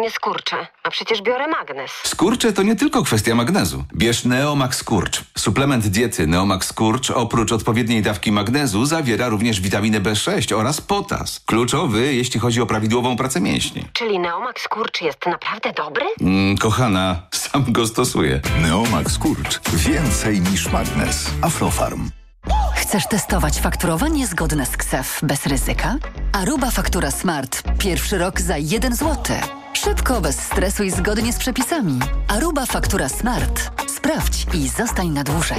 mnie skurcze, a przecież biorę magnez. Skurcze to nie tylko kwestia magnezu. Bierz Neomax Skurcz. Suplement diety Neomax Skurcz oprócz odpowiedniej dawki magnezu zawiera również witaminę B6 oraz potas. Kluczowy, jeśli chodzi o prawidłową pracę mięśni. Czyli Neomax Skurcz jest naprawdę dobry? Kochana, sam go stosuję. Neomax Skurcz. Więcej niż magnez. Aflofarm. Chcesz testować fakturowanie zgodne z KSEF bez ryzyka? Aruba Faktura Smart. Pierwszy rok za 1 zł. Szybko, bez stresu i zgodnie z przepisami. Aruba Faktura Smart. Sprawdź i zostań na dłużej.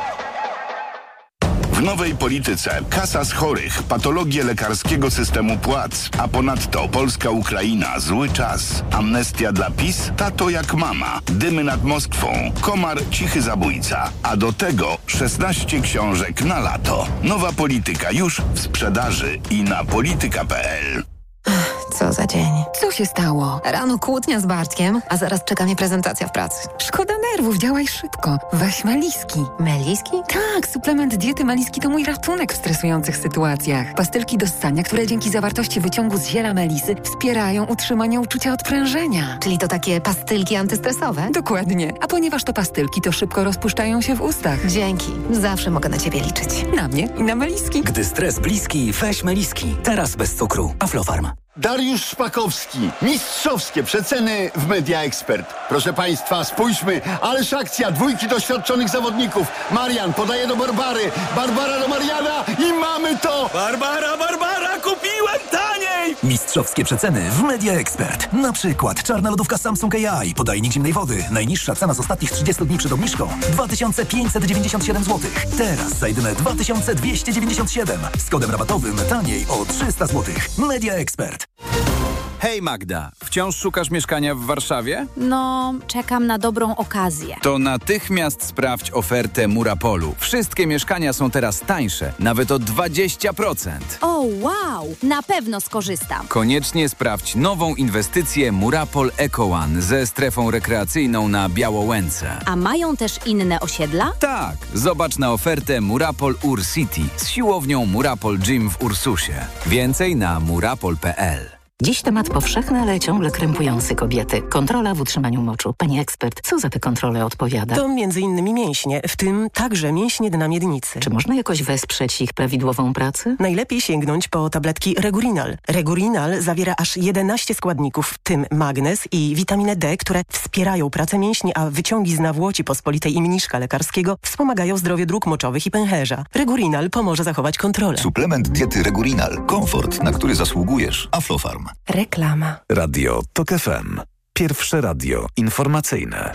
W nowej polityce kasa z chorych, patologie lekarskiego systemu płac, a ponadto Polska-Ukraina, zły czas, amnestia dla PiS, tato jak mama, dymy nad Moskwą, komar cichy zabójca, a do tego 16 książek na lato. Nowa polityka już w sprzedaży i na polityka.pl. Co za dzień. Co się stało? Rano kłótnia z Bartkiem, a zaraz czeka mnie prezentacja w pracy. Szkoda nerwów, działaj szybko. Weź Meliski. Meliski? Tak, suplement diety Meliski to mój ratunek w stresujących sytuacjach. Pastylki do ssania, które dzięki zawartości wyciągu z ziela melisy wspierają utrzymanie uczucia odprężenia. Czyli to takie pastylki antystresowe? Dokładnie. A ponieważ to pastylki, to szybko rozpuszczają się w ustach. Dzięki. Zawsze mogę na ciebie liczyć. Na mnie i na Meliski. Gdy stres bliski, weź Meliski. Teraz bez cukru. Aflofarm. Dariusz Szpakowski. Mistrzowskie przeceny w Media Expert. Proszę Państwa, spójrzmy. Ależ akcja. 2 doświadczonych zawodników. Marian podaje do Barbary. Barbara do Mariana i mamy to! Barbara, kupiłem taniej! Mistrzowskie przeceny w Media Expert. Na przykład czarna lodówka Samsung AI, podajnik zimnej wody. Najniższa cena z ostatnich 30 dni przed obniżką 2597 zł. Teraz za jedyne 2297. Z kodem rabatowym taniej o 300 zł. Media Expert. Hej Magda, wciąż szukasz mieszkania w Warszawie? No, czekam na dobrą okazję. To natychmiast sprawdź ofertę Murapolu. Wszystkie mieszkania są teraz tańsze, nawet o 20%. O, wow! Na pewno skorzystam. Koniecznie sprawdź nową inwestycję Murapol Eco One ze strefą rekreacyjną na Białołęce. A mają też inne osiedla? Tak, zobacz na ofertę Murapol Ur City z siłownią Murapol Gym w Ursusie. Więcej na murapol.pl. Dziś temat powszechny, ale ciągle krępujący kobiety. Kontrola w utrzymaniu moczu. Pani ekspert, co za tę kontrolę odpowiada? To m.in. mięśnie, w tym także mięśnie dna miednicy. Czy można jakoś wesprzeć ich prawidłową pracę? Najlepiej sięgnąć po tabletki Regurinal. Regurinal zawiera aż 11 składników, w tym magnez i witaminę D, które wspierają pracę mięśni, a wyciągi z nawłoci pospolitej i mniszka lekarskiego wspomagają zdrowie dróg moczowych i pęcherza. Regurinal pomoże zachować kontrolę. Suplement diety Regurinal. Komfort, na który zasługujesz. Aflofarm. Reklama. Radio TOK FM. Pierwsze radio informacyjne.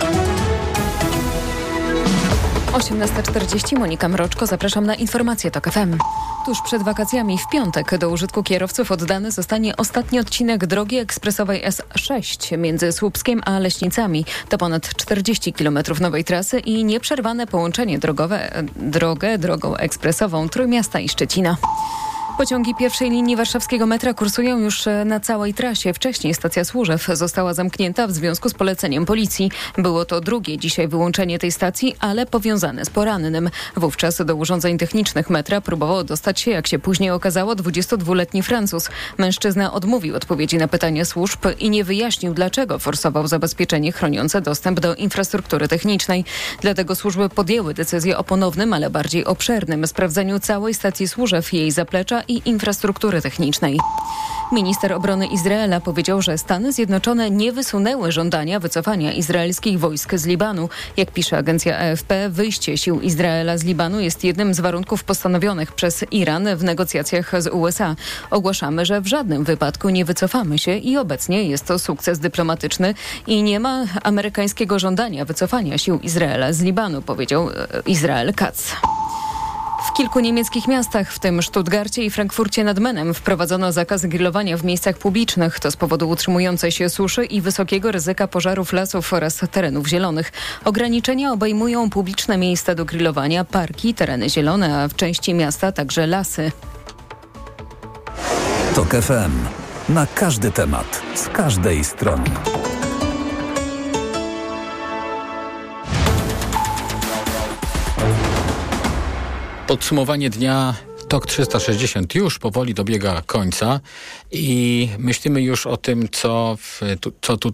18:40, Monika Mroczko, zapraszam na informacje TOK FM. Tuż przed wakacjami w piątek do użytku kierowców oddany zostanie ostatni odcinek drogi ekspresowej S6 między Słupskiem a Leśnicami. To ponad 40 km nowej trasy i nieprzerwane połączenie drogą ekspresową Trójmiasta i Szczecina. Pociągi pierwszej linii warszawskiego metra kursują już na całej trasie. Wcześniej stacja Służew została zamknięta w związku z poleceniem policji. Było to drugie dzisiaj wyłączenie tej stacji, ale powiązane z porannym. Wówczas do urządzeń technicznych metra próbował dostać się, jak się później okazało, 22-letni Francuz. Mężczyzna odmówił odpowiedzi na pytania służb i nie wyjaśnił, dlaczego forsował zabezpieczenie chroniące dostęp do infrastruktury technicznej. Dlatego służby podjęły decyzję o ponownym, ale bardziej obszernym sprawdzeniu całej stacji Służew, jej zaplecza i infrastruktury technicznej. Minister obrony Izraela powiedział, że Stany Zjednoczone nie wysunęły żądania wycofania izraelskich wojsk z Libanu. Jak pisze agencja AFP, wyjście sił Izraela z Libanu jest jednym z warunków postanowionych przez Iran w negocjacjach z USA. Ogłaszamy, że w żadnym wypadku nie wycofamy się i obecnie jest to sukces dyplomatyczny i nie ma amerykańskiego żądania wycofania sił Izraela z Libanu, powiedział Israel Katz. W kilku niemieckich miastach, w tym Stuttgarcie i Frankfurcie nad Menem, wprowadzono zakaz grillowania w miejscach publicznych. To z powodu utrzymującej się suszy i wysokiego ryzyka pożarów lasów oraz terenów zielonych. Ograniczenia obejmują publiczne miejsca do grillowania, parki, tereny zielone, a w części miasta także lasy. TOK FM. Na każdy temat, z każdej strony. Podsumowanie dnia TOK 360 już powoli dobiega końca i myślimy już o tym, co tu